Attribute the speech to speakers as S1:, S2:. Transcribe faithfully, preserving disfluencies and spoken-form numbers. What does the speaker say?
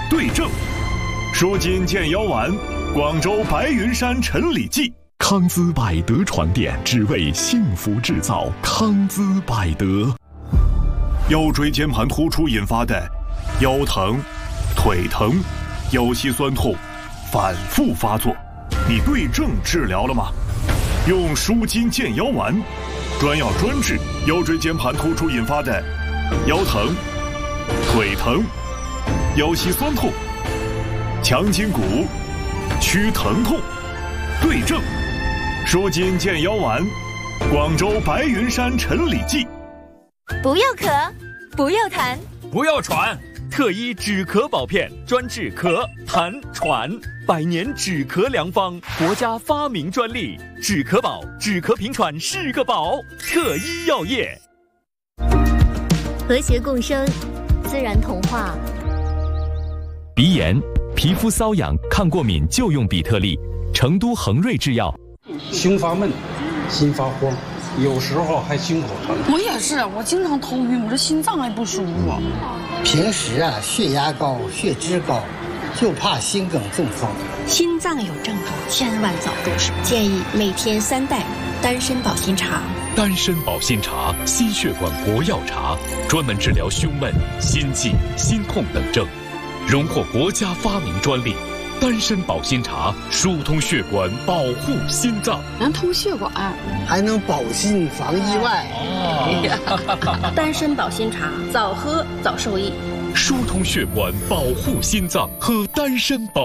S1: 对症，舒筋健腰丸，广州白云山陈李济。
S2: 康姿百德床垫，只为幸福制造。康姿百德。
S1: 腰椎间盘突出引发的腰疼、腿疼、腰膝酸痛反复发作，你对症治疗了吗？用舒筋健腰丸，专药专治腰椎间盘突出引发的腰疼、腿疼、腰膝酸痛，强筋骨，祛疼痛，对症，舒筋健腰丸，广州白云山陈李济。
S3: 不要咳，不要痰，
S4: 不要喘，特医止咳保片，专治咳、痰、喘，百年止咳良方，国家发明专利，止咳宝，止咳平喘是个宝，特医药业。
S3: 和谐共生，自然童话。
S5: 鼻炎、皮肤瘙痒、抗过敏就用比特利，成都恒瑞制药。
S6: 胸发闷，心发慌，有时候还心口疼。
S7: 我也是，我经常头晕，我这心脏还不舒服。
S8: 平时啊，血压高，血脂高，就怕心梗中风。
S9: 心脏有症状，千万早重视。建议每天三袋丹参保心茶。
S2: 丹参保心茶，心血管国药茶，专门治疗胸闷、心悸、心痛等症，荣获国家发明专利。丹参保心茶疏通血管，保护心脏，
S7: 能通血管，
S8: 还能保心防意外。
S9: 哦、丹参保心茶，早喝早受益。
S2: 疏通血管，保护心脏，喝丹参保。